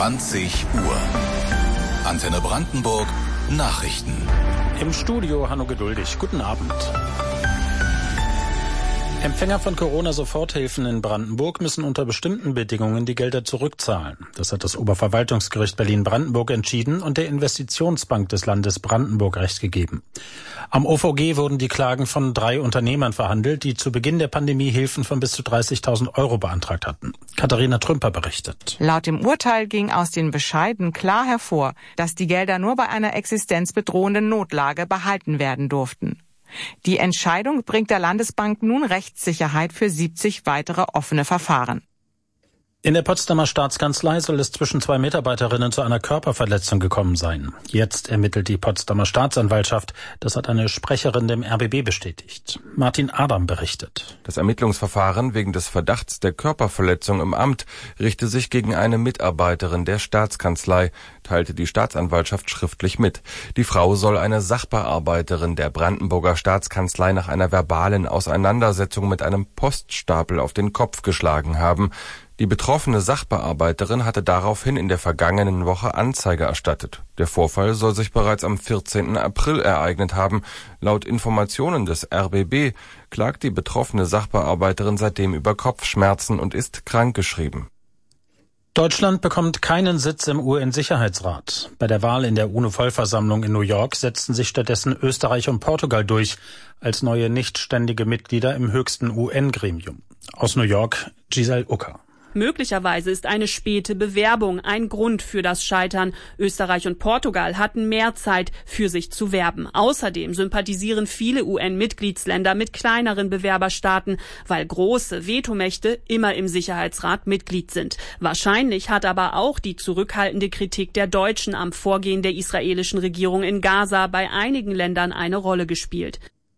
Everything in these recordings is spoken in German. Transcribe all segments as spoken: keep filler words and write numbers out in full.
zwanzig Uhr. Antenne Brandenburg, Nachrichten. Im Studio Hanno Geduldig. Guten Abend. Empfänger von Corona-Soforthilfen in Brandenburg müssen unter bestimmten Bedingungen die Gelder zurückzahlen. Das hat das Oberverwaltungsgericht Berlin-Brandenburg entschieden und der Investitionsbank des Landes Brandenburg Recht gegeben. Am O V G wurden die Klagen von drei Unternehmern verhandelt, die zu Beginn der Pandemie Hilfen von bis zu dreißigtausend Euro beantragt hatten. Katharina Trümper berichtet. Laut dem Urteil ging aus den Bescheiden klar hervor, dass die Gelder nur bei einer existenzbedrohenden Notlage behalten werden durften. Die Entscheidung bringt der Landesbank nun Rechtssicherheit für siebzig weitere offene Verfahren. In der Potsdamer Staatskanzlei soll es zwischen zwei Mitarbeiterinnen zu einer Körperverletzung gekommen sein. Jetzt ermittelt die Potsdamer Staatsanwaltschaft. Das hat eine Sprecherin dem R B B bestätigt. Martin Adam berichtet. Das Ermittlungsverfahren wegen des Verdachts der Körperverletzung im Amt richte sich gegen eine Mitarbeiterin der Staatskanzlei, teilte die Staatsanwaltschaft schriftlich mit. Die Frau soll eine Sachbearbeiterin der Brandenburger Staatskanzlei nach einer verbalen Auseinandersetzung mit einem Poststapel auf den Kopf geschlagen haben. Die betroffene Sachbearbeiterin hatte daraufhin in der vergangenen Woche Anzeige erstattet. Der Vorfall soll sich bereits am vierzehnten April ereignet haben. Laut Informationen des R B B klagt die betroffene Sachbearbeiterin seitdem über Kopfschmerzen und ist krankgeschrieben. Deutschland bekommt keinen Sitz im U N-Sicherheitsrat. Bei der Wahl in der UNO-Vollversammlung in New York setzten sich stattdessen Österreich und Portugal durch, als neue nichtständige Mitglieder im höchsten U N-Gremium. Aus New York, Giselle Ucker. Möglicherweise ist eine späte Bewerbung ein Grund für das Scheitern. Österreich und Portugal hatten mehr Zeit, für sich zu werben. Außerdem sympathisieren viele U N-Mitgliedsländer mit kleineren Bewerberstaaten, weil große Vetomächte immer im Sicherheitsrat Mitglied sind. Wahrscheinlich hat aber auch die zurückhaltende Kritik der Deutschen am Vorgehen der israelischen Regierung in Gaza bei einigen Ländern eine Rolle gespielt.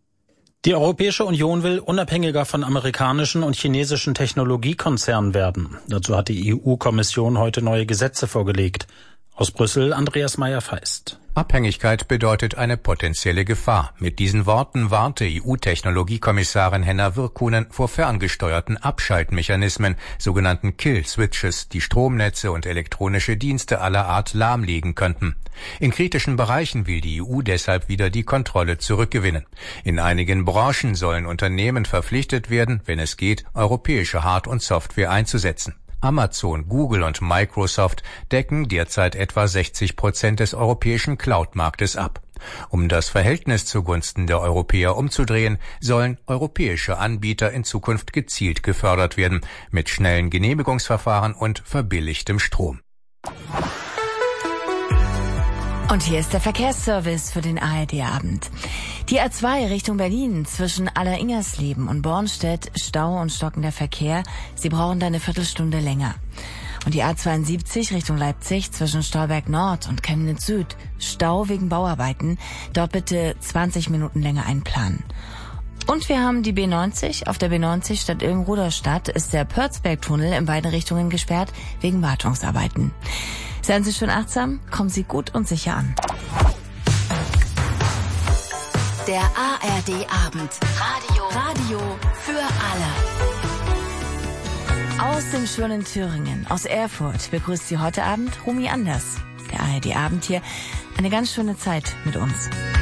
Die Europäische Union will unabhängiger von amerikanischen und chinesischen Technologiekonzernen werden. Dazu hat die E U-Kommission heute neue Gesetze vorgelegt. Aus Brüssel Andreas Meyer-Feist. Abhängigkeit bedeutet eine potenzielle Gefahr. Mit diesen Worten warnte E U-Technologiekommissarin Henna Virkkunen vor ferngesteuerten Abschaltmechanismen, sogenannten Kill-Switches, die Stromnetze und elektronische Dienste aller Art lahmlegen könnten. In kritischen Bereichen will die E U deshalb wieder die Kontrolle zurückgewinnen. In einigen Branchen sollen Unternehmen verpflichtet werden, wenn es geht, europäische Hard- und Software einzusetzen. Amazon, Google und Microsoft decken derzeit etwa sechzig Prozent des europäischen Cloud-Marktes ab. Um das Verhältnis zugunsten der Europäer umzudrehen, sollen europäische Anbieter in Zukunft gezielt gefördert werden, mit schnellen Genehmigungsverfahren und verbilligtem Strom. Und hier ist der Verkehrsservice für den A R D-Abend. Die A zwei Richtung Berlin zwischen Aller-Ingersleben und Bornstedt, Stau und stockender Verkehr. Sie brauchen da eine Viertelstunde länger. Und die A zweiundsiebzig Richtung Leipzig zwischen Stolberg Nord und Chemnitz Süd. Stau wegen Bauarbeiten. Dort bitte zwanzig Minuten länger einplanen. Und wir haben die B neunzig. Auf der B neunzig statt Ilm-Ruderstadt ist der Pörzberg-Tunnel in beiden Richtungen gesperrt wegen Wartungsarbeiten. Seien Sie schön achtsam, kommen Sie gut und sicher an. Der A R D-Abend. Radio. Radio für alle. Aus dem schönen Thüringen, aus Erfurt, begrüßt Sie heute Abend Rumi Anders. Der A R D-Abend hier. Eine ganz schöne Zeit mit uns.